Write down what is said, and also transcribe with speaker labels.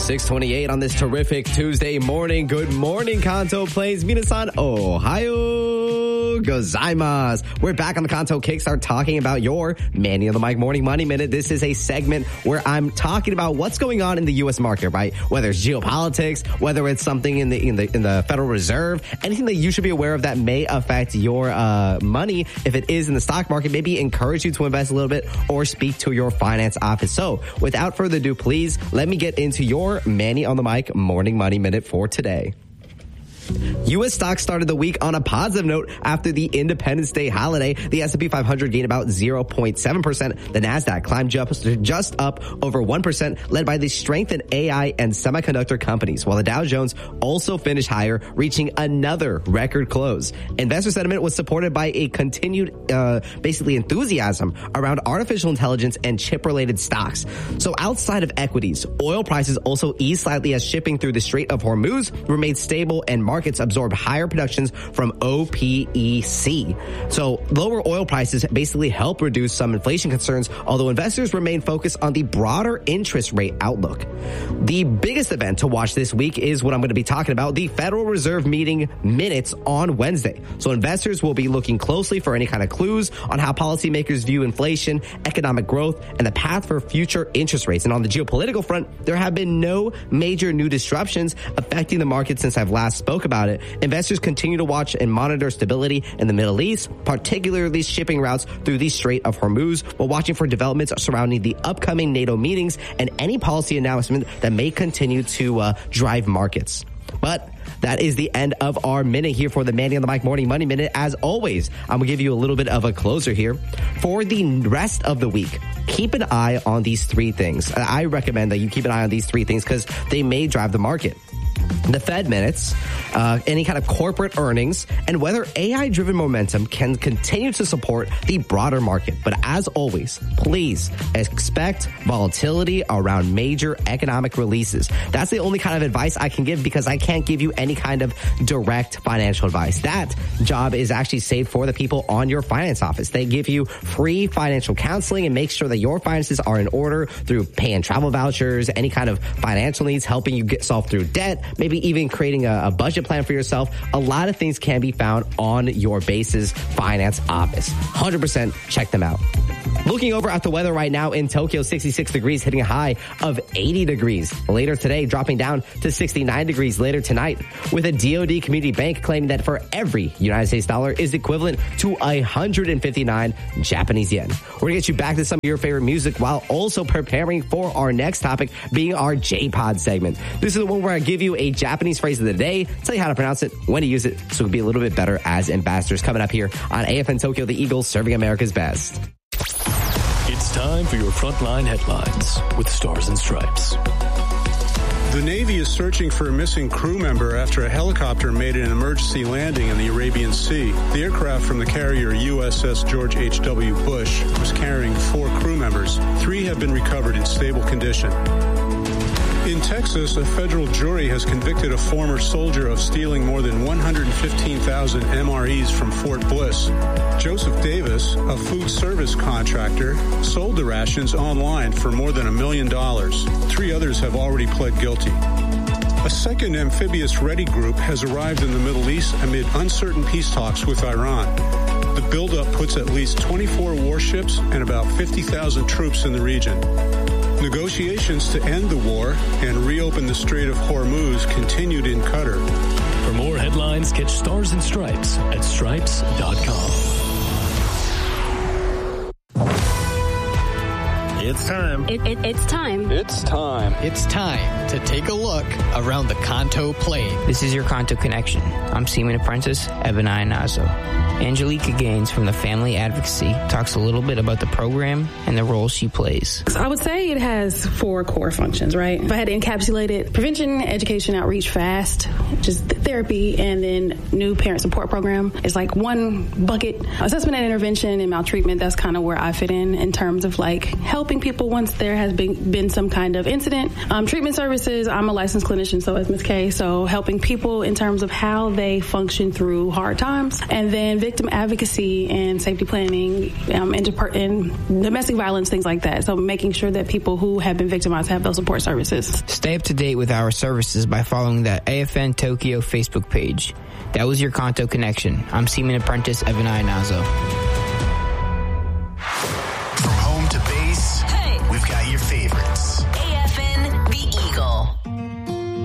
Speaker 1: 6:28 on this terrific Tuesday morning. Good morning, Kanto Plains, Minasan, Ohayou gozaimasu. We're back on the Kanto Kickstart talking about your Manny on the Mic Morning Money Minute. This is a segment where I'm talking about what's going on in the U.S. market, right? Whether it's geopolitics, whether it's something in the Federal Reserve, anything that you should be aware of that may affect your money. If it is in the stock market, maybe encourage you to invest a little bit or speak to your finance office. So without further ado, please let me get into your Manny on the Mic Morning Money Minute for today. U.S. stocks started the week on a positive note after the Independence Day holiday. The S&P 500 gained about 0.7%. The NASDAQ climbed just up over 1%, led by the strength in AI and semiconductor companies, while the Dow Jones also finished higher, reaching another record close. Investor sentiment was supported by a continued, enthusiasm around artificial intelligence and chip-related stocks. So outside of equities, oil prices also eased slightly as shipping through the Strait of Hormuz remained stable and markets absorbed higher productions from OPEC. So lower oil prices basically help reduce some inflation concerns, although investors remain focused on the broader interest rate outlook. The biggest event to watch this week is what I'm going to be talking about, the Federal Reserve meeting minutes on Wednesday. So investors will be looking closely for any kind of clues on how policymakers view inflation, economic growth, and the path for future interest rates. And on the geopolitical front, there have been no major new disruptions affecting the market since I've last spoke about it. Investors continue to watch and monitor stability in the Middle East, particularly shipping routes through the Strait of Hormuz, while watching for developments surrounding the upcoming NATO meetings and any policy announcement that may continue to drive markets. But that is the end of our minute here for the Manny on the Mic Morning Money Minute. As always, I'm going to give you a little bit of a closer here. For the rest of the week, keep an eye on these three things. I recommend that you keep an eye on these three things because they may drive the market. The Fed minutes, any kind of corporate earnings, and whether AI-driven momentum can continue to support the broader market. But as always, please expect volatility around major economic releases. That's the only kind of advice I can give because I can't give you any kind of direct financial advice. That job is actually saved for the people on your finance office. They give you free financial counseling and make sure that your finances are in order through pay and travel vouchers, any kind of financial needs, helping you get solved through debt, maybe even creating a budget plan for yourself. A lot of things can be found on your Base's finance office. 100% check them out. Looking over at the weather right now in Tokyo, 66 degrees, hitting a high of 80 degrees. Later today, dropping down to 69 degrees later tonight, with a DoD Community Bank claiming that for every United States dollar is equivalent to 159 Japanese yen. We're going to get you back to some of your favorite music while also preparing for our next topic, being our J-Pod segment. This is the one where I give you a Japanese phrase of the day, tell you how to pronounce it, when to use it, so we can be a little bit better as ambassadors. Coming up here on AFN Tokyo, the Eagles serving America's best.
Speaker 2: It's time for your Frontline Headlines with Stars and Stripes.
Speaker 3: The Navy is searching for a missing crew member after a helicopter made an emergency landing in the Arabian Sea. The aircraft from the carrier USS George H.W. Bush was carrying 4 crew members. 3 have been recovered in stable condition. In Texas, a federal jury has convicted a former soldier of stealing more than 115,000 MREs from Fort Bliss. Joseph Davis, a food service contractor, sold the rations online for more than $1 million. 3 others have already pled guilty. A second amphibious ready group has arrived in the Middle East amid uncertain peace talks with Iran. The buildup puts at least 24 warships and about 50,000 troops in the region. Negotiations to end the war and reopen the Strait of Hormuz continued in Qatar.
Speaker 2: For more headlines, catch Stars and Stripes at stripes.com.
Speaker 4: It's time.
Speaker 5: It's time.
Speaker 4: It's time.
Speaker 6: It's time to take a look around the Kanto Plain.
Speaker 7: This is your Kanto Connection. I'm Seaman Apprentice Ebonai Nazo. Angelica Gaines from the Family Advocacy talks a little bit about the program and the role she plays.
Speaker 5: So I would say it has 4 core functions, right? If I had to encapsulate it, prevention, education, outreach, FAST, just therapy, and then new parent support program is like one bucket. Assessment and intervention and maltreatment, that's kind of where I fit in terms of like helping helping people once there has been some kind of incident. Treatment services, I'm a licensed clinician, so is Ms. K, so helping people in terms of how they function through hard times. And then victim advocacy and safety planning, and domestic violence, things like that. So making sure that people who have been victimized have those support services.
Speaker 7: Stay up to date with our services by following the AFN Tokyo Facebook page. That was your Kanto Connection. I'm Seaman Apprentice Evan Inazo.